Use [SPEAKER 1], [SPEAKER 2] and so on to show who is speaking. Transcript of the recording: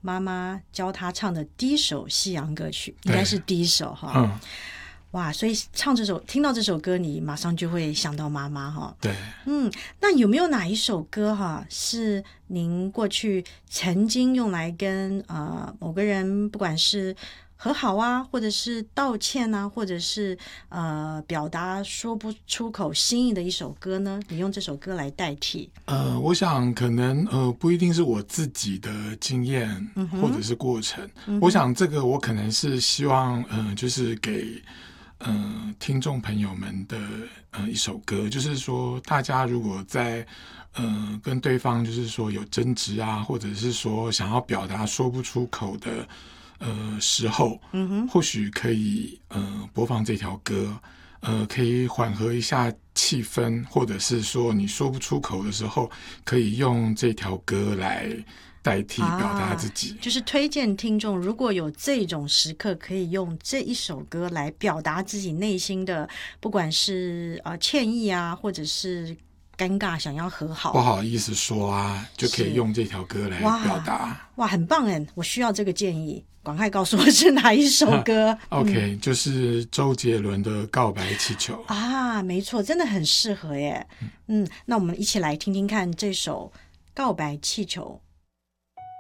[SPEAKER 1] 妈妈教他唱的第一首西洋歌曲，应该是第一首哈。哇，所以听到这首歌，你马上就会想到妈妈哈。
[SPEAKER 2] 对，
[SPEAKER 1] 那有没有哪一首歌哈，是您过去曾经用来跟某个人，不管是和好啊，或者是道歉啊，或者是表达说不出口心意的一首歌呢？你用这首歌来代替？
[SPEAKER 2] 我想可能不一定是我自己的经验或者是过程，我想这个我可能是希望就是给听众朋友们的一首歌，就是说大家如果在跟对方就是说有争执啊，或者是说想要表达说不出口的时候，或许可以播放这条歌，可以缓和一下气氛，或者是说你说不出口的时候，可以用这条歌来代替表达自己，
[SPEAKER 1] 就是推荐听众如果有这种时刻，可以用这一首歌来表达自己内心的，不管是歉意啊，或者是尴尬，想要和好，
[SPEAKER 2] 不好意思说啊，就可以用这条歌来表达。
[SPEAKER 1] 哇，很棒哎！我需要这个建议，赶快告诉我是哪一首歌。
[SPEAKER 2] OK，就是周杰伦的《告白气球》
[SPEAKER 1] 啊，没错，真的很适合耶。那我们一起来听听看这首《告白气球》。